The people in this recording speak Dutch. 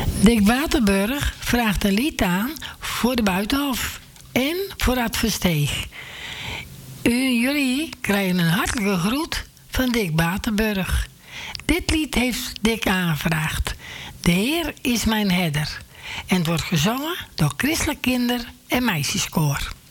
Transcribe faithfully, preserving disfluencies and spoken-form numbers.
Dick Waterburg vraagt een lied aan voor de Buitenhof en voor het Versteeg. U en jullie krijgen een hartelijke groet van Dick Waterburg. Dit lied heeft Dick aangevraagd. De Heer is mijn herder. En het wordt gezongen door Christelijk Kinder- en Meisjeskoor.